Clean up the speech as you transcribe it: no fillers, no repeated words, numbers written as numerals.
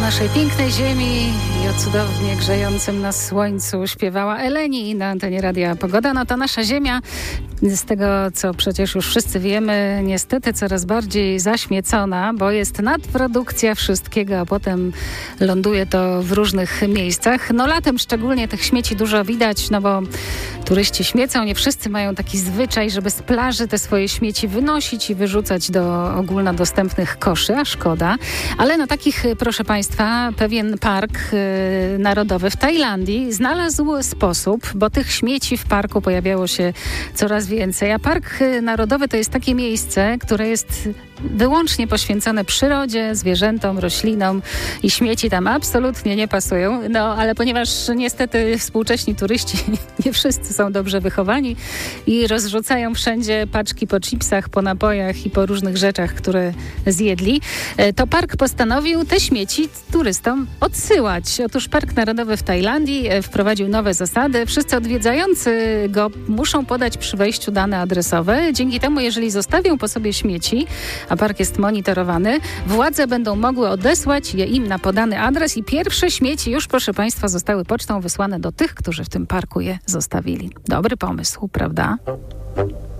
naszej pięknej ziemi i o cudownie grzejącym nas słońcu śpiewała Eleni na antenie Radia Pogoda. No to nasza ziemia, z tego co przecież już wszyscy wiemy, niestety coraz bardziej zaśmiecona, bo jest nadprodukcja wszystkiego, a potem ląduje to w różnych miejscach. No latem szczególnie tych śmieci dużo widać, no bo turyści śmiecą. Nie wszyscy mają taki zwyczaj, żeby z plaży te swoje śmieci wynosić i wyrzucać do ogólnodostępnych koszy, a szkoda. Ale na takich, proszę Państwa, pewien park narodowy w Tajlandii znalazł sposób, bo tych śmieci w parku pojawiało się coraz więcej. A Park Narodowy to jest takie miejsce, które jest wyłącznie poświęcone przyrodzie, zwierzętom, roślinom i śmieci tam absolutnie nie pasują. No, ale ponieważ niestety współcześni turyści nie wszyscy są dobrze wychowani i rozrzucają wszędzie paczki po chipsach, po napojach i po różnych rzeczach, które zjedli, to park postanowił te śmieci turystom odsyłać. Otóż Park Narodowy w Tajlandii wprowadził nowe zasady. Wszyscy odwiedzający go muszą podać przy wejściu dane adresowe. Dzięki temu, jeżeli zostawią po sobie śmieci, a park jest monitorowany, władze będą mogły odesłać je im na podany adres i pierwsze śmieci już, proszę Państwa, zostały pocztą wysłane do tych, którzy w tym parku je zostawili. Dobry pomysł, prawda?